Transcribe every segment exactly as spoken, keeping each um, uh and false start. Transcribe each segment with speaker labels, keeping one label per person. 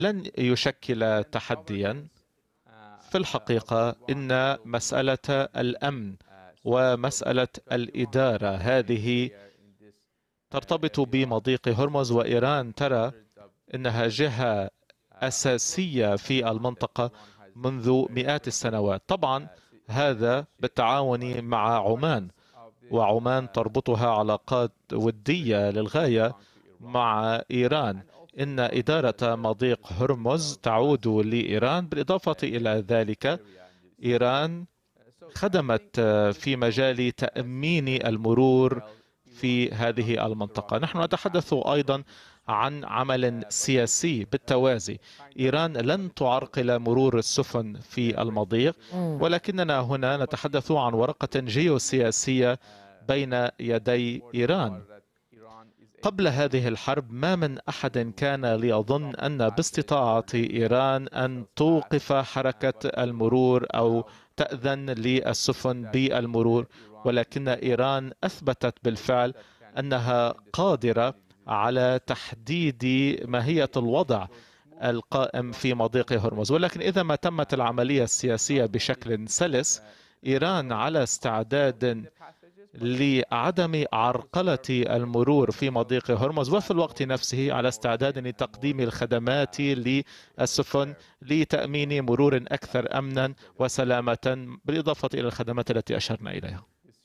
Speaker 1: لن يشكل تحديا. في الحقيقة إن مسألة الأمن ومسألة الإدارة هذه ترتبط بمضيق هرمز، وإيران ترى إنها جهة أساسية في المنطقة منذ مئات السنوات. طبعا هذا بالتعاون مع عمان، وعمان تربطها علاقات ودية للغاية مع إيران. إن إدارة مضيق هرمز تعود لإيران. بالإضافة إلى ذلك، إيران خدمت في مجال تأمين المرور في هذه المنطقة. نحن نتحدث أيضا عن عمل سياسي بالتوازي. إيران لن تعرقل مرور السفن في المضيق، ولكننا هنا نتحدث عن ورقة جيوسياسية بين يدي إيران. قبل هذه الحرب ما من أحد كان ليظن أن باستطاعة إيران أن توقف حركة المرور أو تأذن للسفن بالمرور، ولكن إيران أثبتت بالفعل أنها قادرة على تحديد ماهية الوضع القائم في مضيق هرمز. ولكن إذا ما تمت العملية السياسية بشكل سلس، إيران على استعداد لعدم عرقلة المرور في مضيق هرمز، وفي الوقت نفسه على استعداد لتقديم الخدمات للسفن لتأمين مرور أكثر أمنا وسلامة، بالإضافة إلى الخدمات التي أشرنا إليها.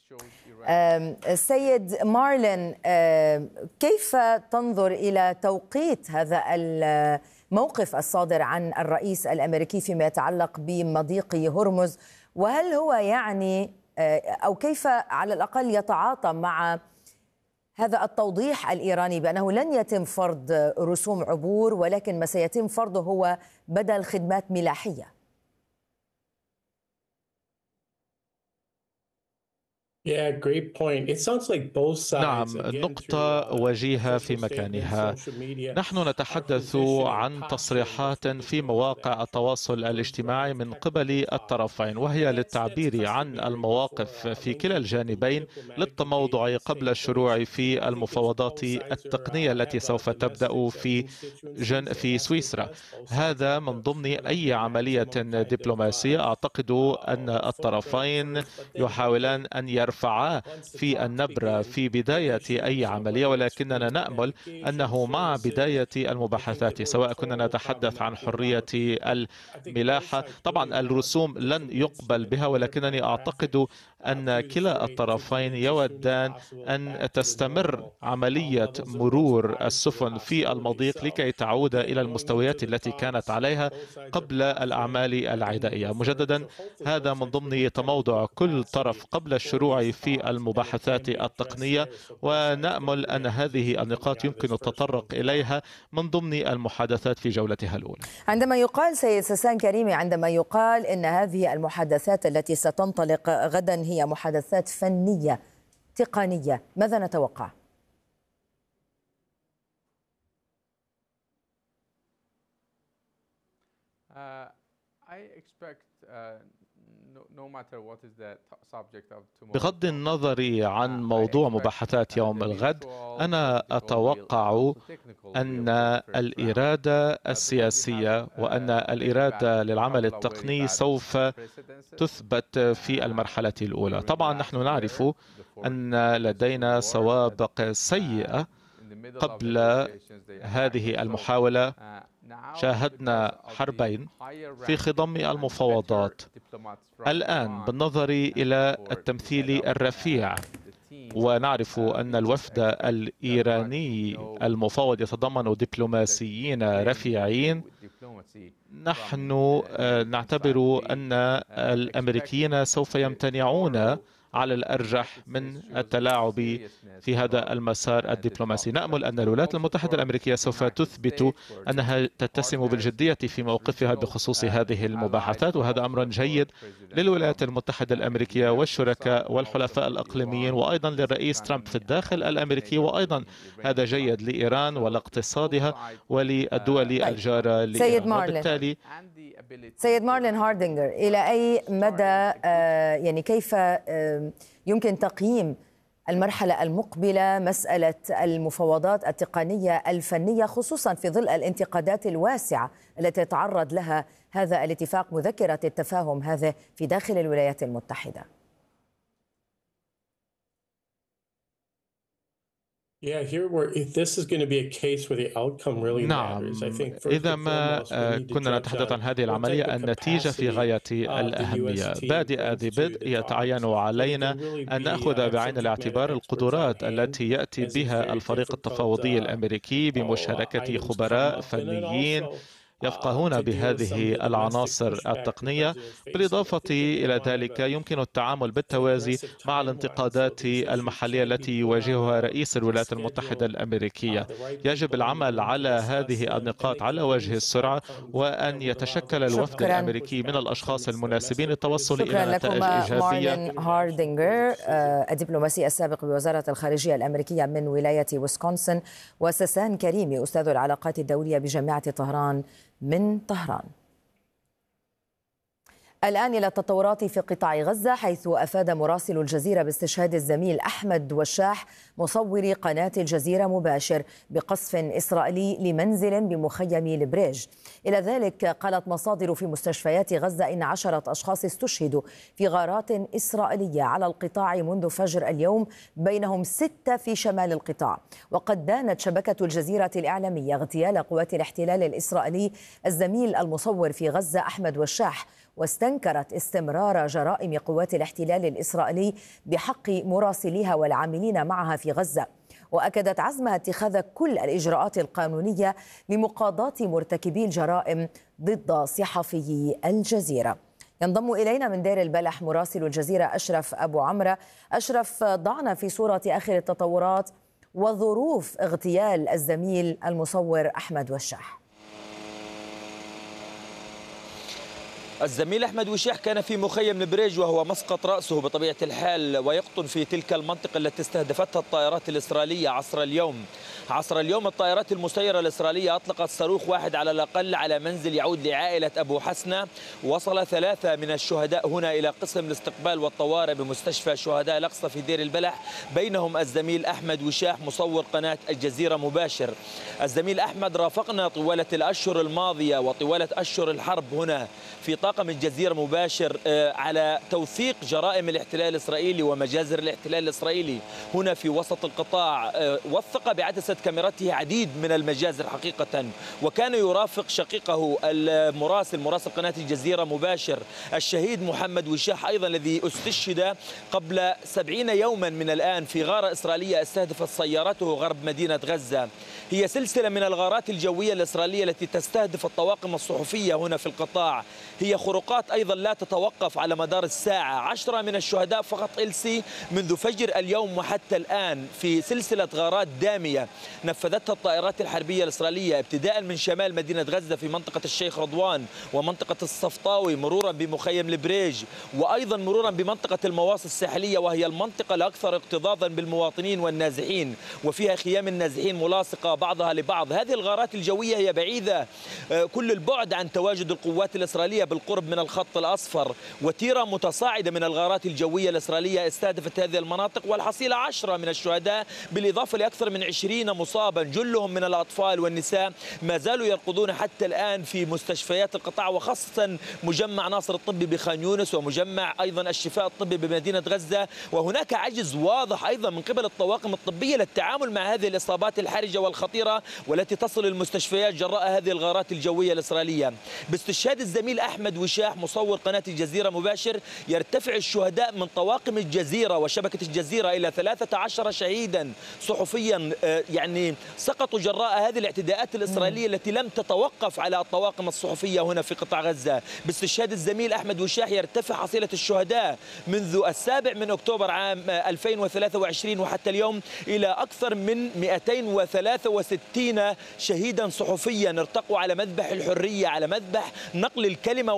Speaker 2: السيد مارلين، كيف تنظر إلى توقيت هذا الموقف الصادر عن الرئيس الأمريكي فيما يتعلق بمضيق هرمز؟ وهل هو يعني أو كيف على الأقل يتعاطى مع هذا التوضيح الإيراني بأنه لن يتم فرض رسوم عبور، ولكن ما سيتم فرضه هو بدل خدمات ملاحية؟
Speaker 1: نعم، النقطة وجيهة في مكانها. نحن نتحدث عن تصريحات في مواقع التواصل الاجتماعي من قبل الطرفين، وهي للتعبير عن المواقف في كلا الجانبين للتموضع قبل الشروع في المفاوضات التقنية التي سوف تبدأ في جن في سويسرا. هذا من ضمن أي عملية دبلوماسية. أعتقد أن الطرفين يحاولان أن يرفعا في النبرة في بداية أي عملية، ولكننا نأمل أنه مع بداية المباحثات، سواء كنا نتحدث عن حرية الملاحة، طبعا الرسوم لن يقبل بها، ولكنني أعتقد أن كلا الطرفين يودان أن تستمر عملية مرور السفن في المضيق لكي تعود إلى المستويات التي كانت عليها قبل الأعمال العدائية. مجددا، هذا من ضمن تموضع كل طرف قبل الشروع في المباحثات التقنية، ونأمل أن هذه النقاط يمكن التطرق إليها من ضمن المحادثات في جولتها الأولى.
Speaker 2: عندما يقال سيد ساسان كريمي، عندما يقال إن هذه المحادثات التي ستنطلق غدا هي محادثات فنية تقنية، ماذا نتوقع؟
Speaker 3: Uh, I expect uh,
Speaker 1: بغض النظر عن موضوع مباحثات يوم الغد، أنا أتوقع أن الإرادة السياسية وأن الإرادة للعمل التقني سوف تثبت في المرحلة الأولى. طبعا نحن نعرف أن لدينا سوابق سيئة. قبل هذه المحاولة شاهدنا حربين في خضم المفاوضات. الآن بالنظر إلى التمثيل الرفيع، ونعرف أن الوفد الإيراني المفاوض يتضمن دبلوماسيين رفيعين، نحن نعتبر أن الأمريكيين سوف يمتنعون على الأرجح من التلاعب في هذا المسار الدبلوماسي. نأمل أن الولايات المتحدة الأمريكية سوف تثبت أنها تتسم بالجدية في موقفها بخصوص هذه المباحثات، وهذا أمر جيد للولايات المتحدة الأمريكية والشركاء والحلفاء الإقليميين، وأيضا للرئيس ترامب في الداخل الأمريكي، وأيضا هذا جيد لإيران ولاقتصادها وللدول الجارة لإيران.
Speaker 2: وبالتالي سيد مارلين هاردينجر، إلى أي مدى يعني كيف يمكن تقييم المرحلة المقبلة مسألة المفاوضات التقنية الفنية، خصوصا في ظل الانتقادات الواسعة التي يتعرض لها هذا الاتفاق، مذكرة التفاهم هذا في داخل الولايات المتحدة؟
Speaker 1: نعم، إذا ما كنا نتحدث عن هذه العملية، النتيجة في غاية الأهمية. بادئ ذي بدء يتعين علينا أن نأخذ بعين الاعتبار القدرات التي يأتي بها الفريق التفاوضي الأمريكي بمشاركة خبراء فنيين يفقهون بهذه العناصر التقنية. بالإضافة إلى ذلك يمكن التعامل بالتوازي مع الانتقادات المحلية التي يواجهها رئيس الولايات المتحدة الأمريكية. يجب العمل على هذه النقاط على وجه السرعة، وأن يتشكل الوفد الأمريكي من الأشخاص المناسبين للتوصل إلى نتائج إيجابية.
Speaker 2: مارلين هاردينغر، الدبلوماسي السابق بوزارة الخارجية الأمريكية من ولاية ويسكونسن، وسسان كريمي، أستاذ العلاقات الدولية بجامعة طهران من طهران. الآن إلى التطورات في قطاع غزة، حيث أفاد مراسل الجزيرة باستشهاد الزميل أحمد وشاح مصور قناة الجزيرة مباشر بقصف إسرائيلي لمنزل بمخيم البريج. إلى ذلك قالت مصادر في مستشفيات غزة إن عشرة أشخاص استشهدوا في غارات إسرائيلية على القطاع منذ فجر اليوم، بينهم ستة في شمال القطاع. وقد دانت شبكة الجزيرة الإعلامية اغتيال قوات الاحتلال الإسرائيلي الزميل المصور في غزة أحمد وشاح، واستنكرت استمرار جرائم قوات الاحتلال الإسرائيلي بحق مراسليها والعاملين معها في غزة. وأكدت عزمها اتخاذ كل الإجراءات القانونية لمقاضاة مرتكبي الجرائم ضد صحفي الجزيرة. ينضم إلينا من دير البلح مراسل الجزيرة أشرف أبو عمرة. أشرف، ضعنا في صورة آخر التطورات وظروف اغتيال الزميل المصور أحمد وشاح.
Speaker 4: الزميل أحمد وشاح كان في مخيم البريج، وهو مسقط رأسه بطبيعة الحال، ويقطن في تلك المنطقة التي استهدفتها الطائرات الإسرائيلية عصر اليوم. عصر اليوم الطائرات المسيرة الإسرائيلية أطلقت صاروخ واحد على الأقل على منزل يعود لعائلة أبو حسنة. وصل ثلاثة من الشهداء هنا إلى قسم الاستقبال والطوارئ بمستشفى شهداء الأقصى في دير البلح، بينهم الزميل أحمد وشاح مصور قناة الجزيرة مباشر. الزميل أحمد رافقنا طوال الأشهر الماضية وطوال أشهر الحرب هنا في طاقم الجزيرة مباشر على توثيق جرائم الاحتلال الإسرائيلي ومجازر الاحتلال الإسرائيلي هنا في وسط القطاع. وثق بعدسة كاميرته عديد من المجازر حقيقة، وكان يرافق شقيقه المراسل مراسل قناة الجزيرة مباشر الشهيد محمد وشاح أيضا، الذي استشهد قبل سبعين يوما من الآن في غارة إسرائيلية استهدفت سيارته غرب مدينة غزة. هي سلسلة من الغارات الجوية الإسرائيلية التي تستهدف الطواقم الصحفية هنا في القطاع. هي خروقات أيضا لا تتوقف على مدار الساعة. عشرة من الشهداء فقط إلسي منذ فجر اليوم وحتى الآن في سلسلة غارات دامية نفذتها الطائرات الحربية الإسرائيلية، ابتداء من شمال مدينة غزة في منطقة الشيخ رضوان ومنطقة الصفطاوي، مرورا بمخيم البريج، وأيضا مرورا بمنطقة المواصل الساحلية، وهي المنطقة الأكثر اكتظاظا بالمواطنين والنازحين، وفيها خيام النازحين ملاصقة بعضها لبعض. هذه الغارات الجوية هي بعيدة كل البعد عن تواجد القوات الإسرائيلية بالقرب من الخط الأصفر، وتيرة متصاعدة من الغارات الجوية الإسرائيلية استهدفت هذه المناطق، والحصيلة عشرة من الشهداء بالإضافة لأكثر من عشرين مصابا، جلهم من الأطفال والنساء، ما زالوا يرقدون حتى الآن في مستشفيات القطاع، وخاصة مجمع ناصر الطبي بخان يونس ومجمع أيضا الشفاء الطبي بمدينة غزة. وهناك عجز واضح أيضا من قبل الطواقم الطبية للتعامل مع هذه الإصابات الحرجة والخطيرة والتي تصل المستشفيات جراء هذه الغارات الجوية الإسرائيلية. باستشهاد الزميل أحمد وشاح مصور قناة الجزيرة مباشر، يرتفع الشهداء من طواقم الجزيرة وشبكة الجزيرة إلى ثلاثة عشر شهيدا صحفيا يعني سقطوا جراء هذه الاعتداءات الإسرائيلية التي لم تتوقف على الطواقم الصحفية هنا في قطاع غزة. باستشهاد الزميل أحمد وشاح يرتفع حصيلة الشهداء منذ السابع من أكتوبر عام ألفين وثلاثة وعشرين وحتى اليوم إلى أكثر من مئتين وثلاثة وستين شهيدا صحفيا ارتقوا على مذبح الحرية، على مذبح نقل الكلمة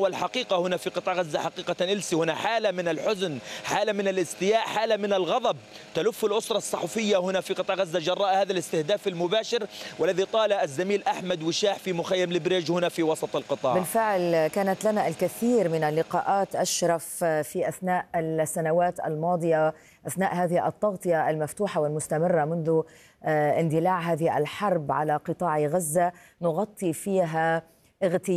Speaker 4: والحقيقة هنا في قطاع غزة حقيقة إلسي هنا حالة من الحزن، حالة من الاستياء، حالة من الغضب تلف الأسرة الصحفية هنا في قطاع غزة جراء هذا الاستهداف المباشر والذي طال الزميل أحمد وشاح في مخيم البريج هنا في وسط القطاع.
Speaker 2: بالفعل كانت لنا الكثير من اللقاءات أشرف في أثناء السنوات الماضية، أثناء هذه التغطية المفتوحة والمستمرة منذ اندلاع هذه الحرب على قطاع غزة، نغطي فيها اغتيال